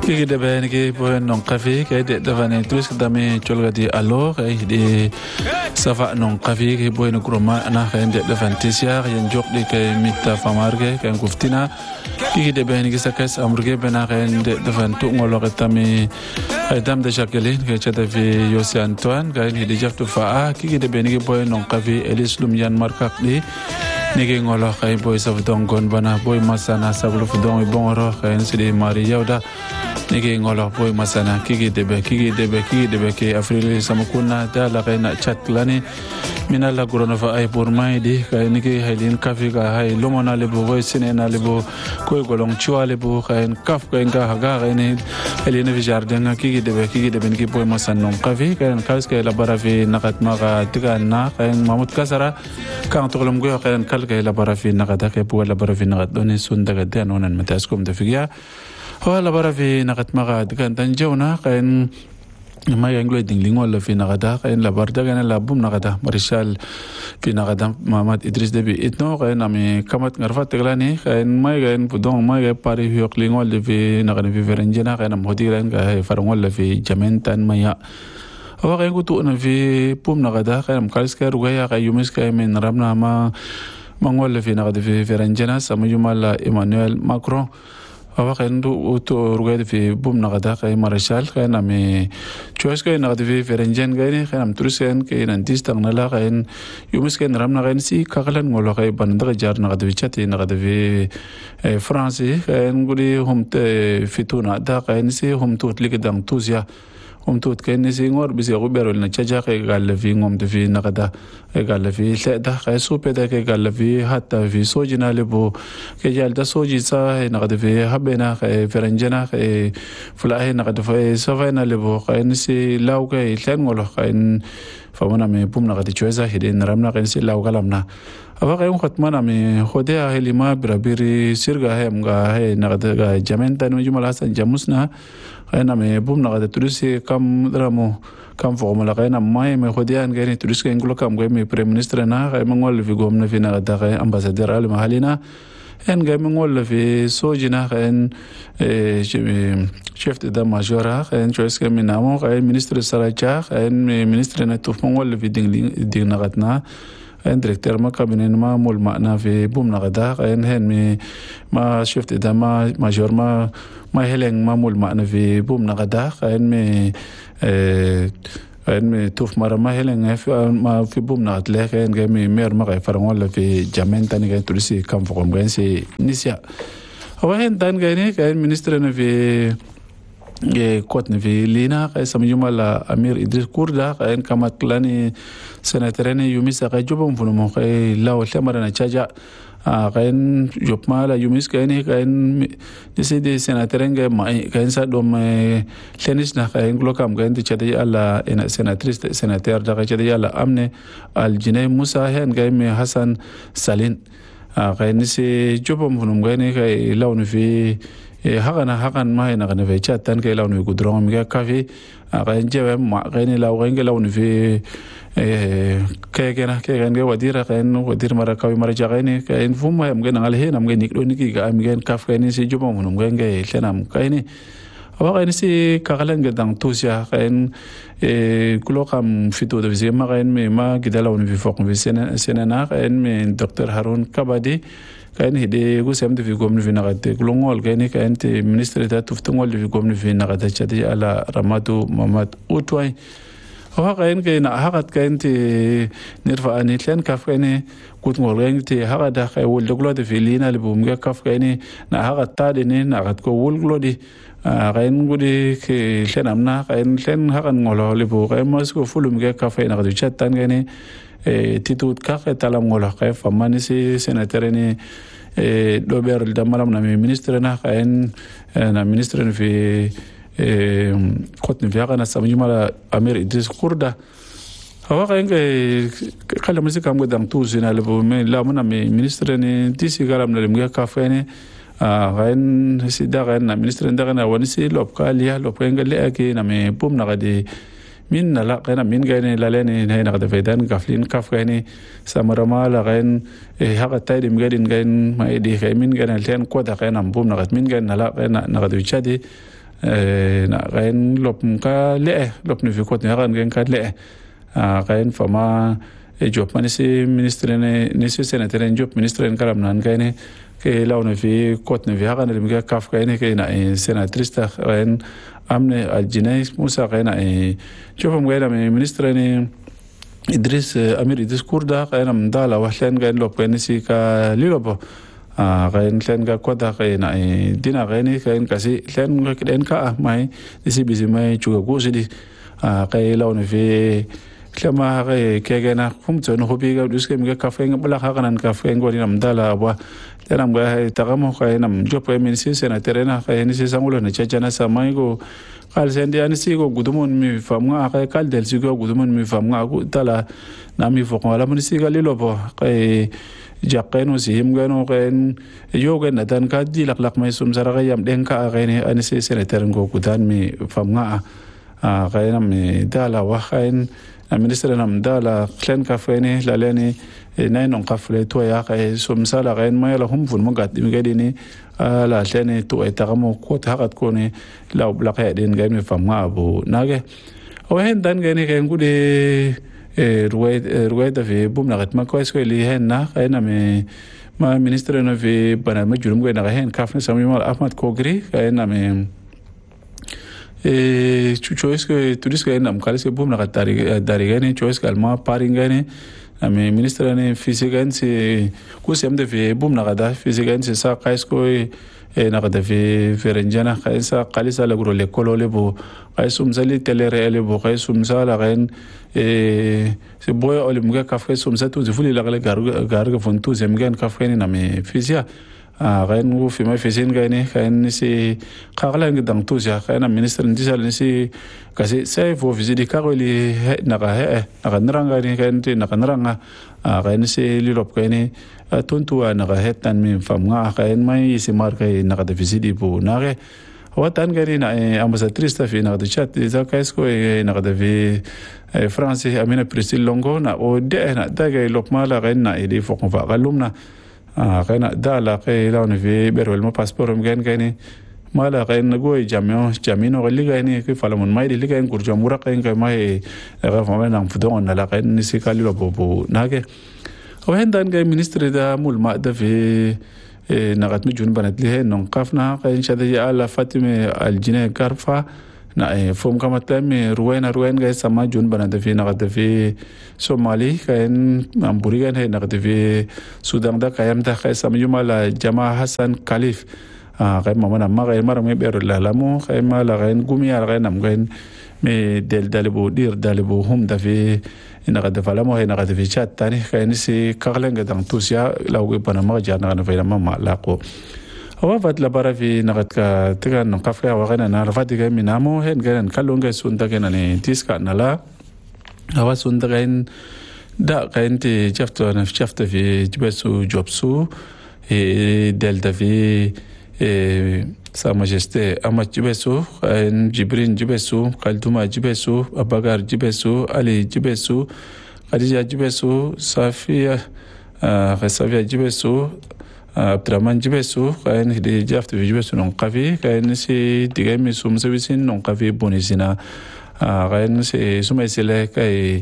Kiki de ben ki poen non kafi ke de davane tous dame cholga di alors de safa non kafi ke poen kroma na khen de davantisia yen jok de ke mita famarge ke guftina kiki de ben ki sakas amurge bena khen de davantu ngolo ketami dam de jacqueline ke chata vi Jose Antoine ga ni de jaftu fa kiki de ben ki poen non kafi elis lumyan markak di nigi ngolo kay boy sa dongon bana boy masana sa bulu fudong ibongoro kay sidi Maria uda nigi ngolo boy masana kiki debe ke afrili samakuna da la kay na chat lani minala gurono fa ay burmay di kay nigi haylin kafi ga hay lomona lebo boy sinena lebo koy golong chua lebo kay kaf kay nga haga kay ni haylin fi jardin kiki debe nigi boy masanon kafi kay kalis kay labara fi nakat maga tigana kay mamut kasara kan tolom go kay kay labara fi nakata kay po labara fi nakat doni sunda gade anonan mataskom da figya ho labara fi nakat maga dikan tanjawna kay may anglo dinglingo la fi nakata kay labar daga na labum nakata marishal fi nakata Muhammad Idris Debi itno kay nami kamat ngarfat teglani kay may kay pudong may kay pari hiyok lingo la fi nakata fi verenjena kay nam hodiran kay farangol la fi jamentan maya awa kay kutu na fi pum nakata kay nam kalis kay rugaya kay yumis kay min ramna ma mangol fi nakata fi verenjena sama jumala Emmanuel Macron awa kay ndu to rugaya fi pum nakata kay marshal kay nami choice kay nakata fi verenjen kay nam turusen kay nantistang nala kay yumis kay ramna kay si kakalan ngolo kay bandaga jar nakata fi chati nakata fi France kay ngudi humte fituna da kay si humtut likidang tuzya tut kay ni singor bisi ko berol na chaja kay galafi ngom de fi nakada kay galafi leda kay supeda kay galafi hatta fi sojina lebo kay jalda soji sa nakada fi habena kay ferenjena kay fulahe nakada fi savana lebo kay ni si law kay len ngolo kay famana me pum nakada choza hidin ramna kay si law galamna aba kay khatmana me hodea helima birabiri sirga hem ga he nakada ga jamenta no jumala hasan jamusna kayna me bum na kada turisi kam dramo kam formula kayna may me khodian gani turisi nglo kam gay me prime minister na kay mangol fi gomna fi na kada kay ambassador al mahalina en gay mangol fi sojina kay chef de major kay choice kay minamo kay minister saracha kay minister na tuf mangol fi ding na katna en directeur ma cabinet ma mol ma na fi bum na kada en hen mi ma chef de major ma heleng ma mol ma na fi bum na kada en mi tuf mara ma heleng ma fi bum na atle en ge mi mer ma kay farangol la fi jamenta ni ge turisi kam fokom gen si nisia awa hen dan ge ni kay ministre na fi kot ni fi lina kay samjuma la Amir Idris Kurda kay kamat lani senatorene yumis kay jobom funo mo kay law lemara na chaja kay jopma la yumis kay ni kay decide senatorenge mai kay sa dom lenis na kay glokam kay ti chade ala senatrice senator da kay chade ala amne al jinay Musa hen kay me Hassan Salin kay ni se jobom funo kay ni kay law ni fi hakan ma ina kana fe chatan kay law ni gudron mi ka fi kay jewe ma kay ni law kay law ni fi kay ge wadira kay wadir mara kawi mara jagay ni kay fuma am gen ngal he nam gen nikdo niki ga am gen kaf kay ni si jubom num gen ge lenam kay ni awa kay ni si kakalan ge dang tusya kay kulo kam fito de vizema kay me ma gidala ni fi fok vi senana kay me Dr. Harun Kabadi kay ni de gusem de fi gomni fi nakate kulongol kay ni kay ente ministre da tuftungol de fi gomni fi nakate chati ala Ramatu Muhammad Utway awa kay na hakat kay ente nirfa ani tlen kaf kay ni kutngol kay ente hakada kay wol doglo de fi lina le bum kaf kay ni na hakat tade ni na hakat ko wol glodi kay ngudi ke tlen amna kay tlen hakan ngolo le bu kay masko fulum kay kaf kay na kadu chatan kay ni titut ka kay talam ngolo kay famani si senator ni dober da malam na ministre na kay na ministre fi kot ni fiaka na samjuma Amir Idris Kurda awa kay kala misi kam gadang tu sina lebo me la mona me ministre ni tisi garam na limga kafe ni kay si da kay na ministre da na wani si lop ka liya lop kay ngale ake na me pum na kadi min na la kay na min kay ni laleni na kada fedan kaflin kaf kay ni samarama la kay haka tay dim gadin kay ma edi kay min kay na len kwada kay na pum na kat min kay na la kay na kada wichadi na gain lop ka le lop ni vikot ne ran gen ka le gain fama job manisi ministre ne si senator en job ministre en karam nan gain ke launa fi kot ne vi hagan le kaf gain ke na senatrice ta gain amne aljinais musa gain job gain ministre ne Idris Amir Idris Kurda gain am dala wahlan gain lop gain si ka lilobo gain len ga koda gain dina gain gain kasi len gain ka mai disi bisi mai chuga gusidi kay launa fi klama ke gena kumto no hobi ga duske mi ka fe ngabla ha kanan ka fe ngori nam dala wa tanam ga tagamo kay nam job ministre senator na kay ni sangulo na chachana samai go kal sendi ani sigo gudumon mi famga kay kal del sigo gudumon mi famga ku tala nami foko ala mun siga lilobo kay jakeno si himgano ken yoga na dan ka di laklak mai sum sara yam den ka kay ani senator go kudan mi famga kay nam dala wa kay ministre nam dala klen ka fene la leni nay non kafle to ya kay sum sala gain may la hum fun magat mi gadini la leni to etagamo ko tagat ko ni la blaka den gain mi famma abu nage o hen dan gain ke ngude ruway da fi bum nagat ma ko esko li hen na kay na me ma ministre no fi bana ma jurum gain na hen kafne sami mal ahmad kogri kay na me choice que tu dis que nam kale se bum na dari gani choice kalma paring gani ame ministre ne physique se ku sem de fe bum na gada physique se sa kais ko na gada fe ferenjana kaisa kalisa la gro le kolole bo kaisum zali telere ele bo kaisum sala gain se boy olim ga kafre sum sa tu fuli la gar ga fontu sem gan kafre ni na me phisia gain wo fi mai fesin gaini gain si khagla ngi dang tu ja gain ministre ndisal si kasi sai fo visidi karoli na ga na ga nranga ni gain ti na ga nranga gain si lilop gaini tuntu na ga hetan mi famga gain mai si mar kai na ga visidi bu na ge watan gaini na ambassadrice ta fi na ga chat za kaisko na ga vi France Amina Priscille Longo na o de na da ga lop mala gain na idi fo ko fa galumna kena dala kay lawn fi berwel mo passeport mgen kayni mala kay nagoy jamino gali kayni ki falamon may dili kay kurjo mura kay may ga fama nang fudon na la kay ni sikali lo bobo nage o hendan kay ministre da mulma da fi nagat mi jun banat li non qafna kay shada ya ala fatime aljine karfa na fom kama tami ruwen gay sama jun bana da fi nagat fi Somali kain amburi gan he nagat fi Sudan da kayam da kay sama yumala Jama Hassan Khalif kay mama na ma kay mar me ber la lamu kay mala kay gumi al kay nam kay me del dalibu dir dalibu hum da fi nagat da falamo he nagat fi chat tani kay ni si karlenga dang tusia lawu bana ma jana na fa ma la ko awafat la bara fi nagat ka tigan no kafle awagana na rafati ga minamo hen gan kalonga sunda gena ne tiska nala awa sunda gain da gain ti jafto na jafta fi jibesu jobsu delta fi sa majesté amat jibesu en jibrin jibesu kalduma jibesu abagar jibesu ali jibesu khadija jibesu safia khasafia jibesu Abdraman jibesu kain hidi jafta jibesu non qafi kain si digami sum servicin non qafi bonisina kain si sumaisile kai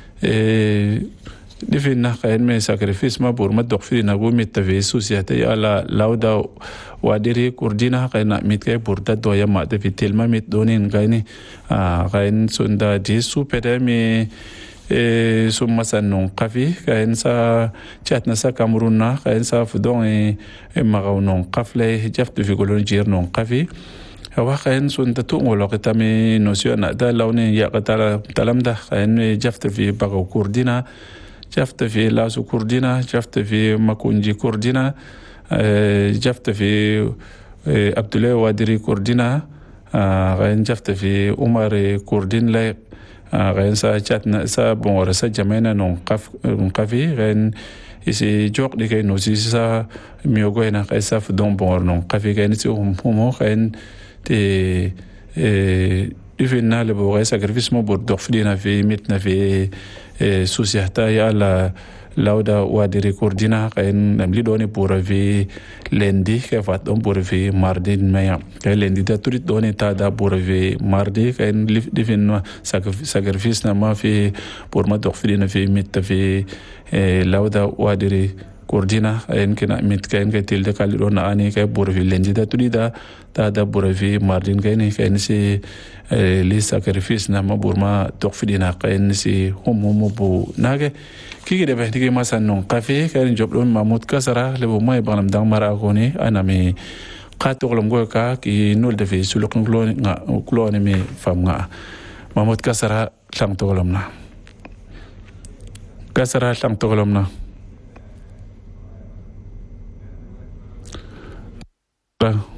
difina kain me sacrifice ma bur ma dokfi na go mitavi societe ala lauda wadiri kurdina kain mit kai burda do ya ma de telma mit donin kain kain sunda di supedemi summa sannon qafi kain sa chatna sa Cameroun kain sa fudon magaw qafle jaftu fi golon jir non qafi wa kain sunta tu ngolo qitami notion na da lawni ya qatala talamda kain jaftu fi bagaw kurdina jaftu fi lasu kurdina jaftu fi makunji kurdina jaftu fi Abdoulaye Wadiri kurdina kain jaftu fi Umar kurdin la gain sa chatna sa bongora sa jamena non qafi gain isi jok di kay no si sa miogo na kay sa fudon bongor non qafi gain si humo gain te ifina le bo sacrifice mo bor dof dina fi mitna fi société ya la lauda wadiri kurdina kain namli doni pour vi lendi ke fat don pour vi mardi meya ke lendi da turit doni ta da pour vi mardi kain livin sacrifice na ma fi pour ma doxfina fi mit fi lauda wadiri kurdina en kina mit kain ke tilde kaliro na ani ke pour vi lendi da turida ta da pour vi mardi kain si li sacrifice na ma burma doxfina kain si hum bu nage kiki de behdi ma sanon cafe kain job don Mahmoud Kasara le bo mai banam dang mara goni anami qatogolom go ka ki nul de fi suluk kloni me fam nga Mahmoud Kasara sang togolom na Kasara sang togolom na